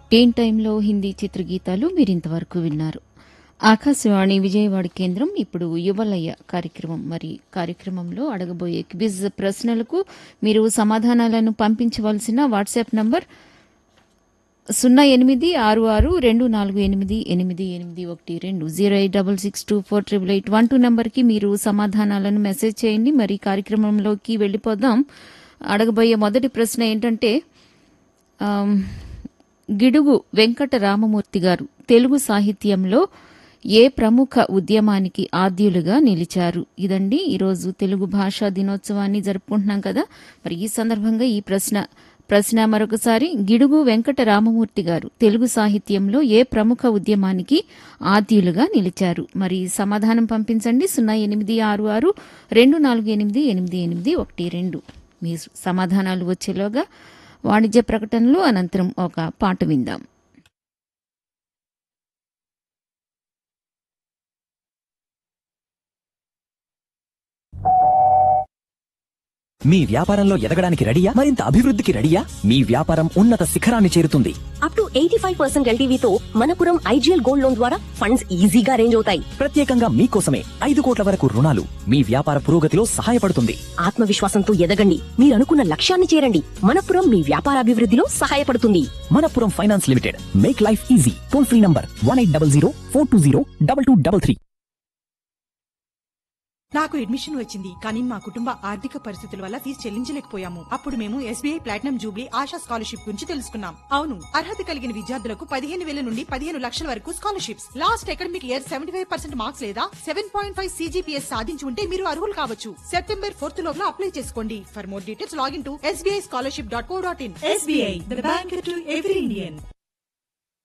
టీన్ టైంలో హిందీ చిత్రగీతాలు మీరింతవరకు విన్నారు. ఆకాశవాణి విజయవాడ కేంద్రం ఇప్పుడు యువలయ కార్యక్రమం. మరి కార్యక్రమంలో అడగబోయే క్విజ్ ప్రశ్నలకు మీరు సమాధానాలను పంపించవలసిన వాట్సాప్ నంబర్ 086624888812 08662488812 నంబర్కి మీరు సమాధానాలను మెసేజ్ చేయండి. మరి కార్యక్రమంలోకి వెళ్ళిపోదాం. అడగబోయే మొదటి ప్రశ్న ఏంటంటే, గిడుగు వెంకట రామమూర్తి గారు తెలుగు సాహిత్యంలో ఏ ప్రముఖ ఉద్యమానికి ఆద్యులుగా నిలిచారు? ఇదండి ఈరోజు తెలుగు భాషా దినోత్సవాన్ని జరుపుకుంటున్నాం కదా. మరి ఈ సందర్భంగా ఈ ప్రశ్న మరొకసారి, గిడుగు వెంకట రామమూర్తి గారు తెలుగు సాహిత్యంలో ఏ ప్రముఖ ఉద్యమానికి ఆద్యులుగా నిలిచారు? మరి సమాధానం పంపించండి 086624888812. మీ సమాధానాలు వచ్చేలోగా వాణిజ్య ప్రకటనలు, అనంతరం ఒక పాట విందాం. మీ వ్యాపారంలో ఎదగడానికి రెడీయా? మరింత అభివృద్ధికి రెడీయా? మీ వ్యాపారం ఉన్నత శిఖరాన్ని చేరుతుంది. Up to 85% ఎల్టీవీతో Manappuram IGL gold loan ద్వారా ఫండ్స్ ఈజీగా అరేంజ్ అవుతాయి. ప్రత్యేకంగా మీకోసమే 5 కోట్ల వరకు రుణాలు మీ వ్యాపార పురోగతిలో సహాయపడుతుంది. ఆత్మవిశ్వాసంతో ఎదగండి, మీరు అనుకున్న లక్ష్యాన్ని చేరండి. మనపురం మీ వ్యాపారాభివృద్ధిలో సహాయపడుతుంది. Manappuram finance limited, make life easy. Toll free number 1800 420 2233. నాకు అడ్మిషన్ వచ్చింది, కానీ మా కుటుంబ ఆర్థిక పరిస్థితుల వల్ల ఫీజు చెల్లించలేకపోయాము. అప్పుడు మేము SBI platinum Jubilee ASHA scholarship గురించి తెలుసుకున్నాం. అవును, అర్హత కలిగిన విద్యార్థులకు 15,000 నుండి 15 లక్షల వరకు scholarships. Last academic year 75% marks లేదా 7.5 CGPS సాధించి ఉంటే మీరు అర్హులు కావచ్చు. September 4th లోపల అప్లై చేసుకోండి. For more details login to sbischolarship.co.in. SBI, the bank to every Indian.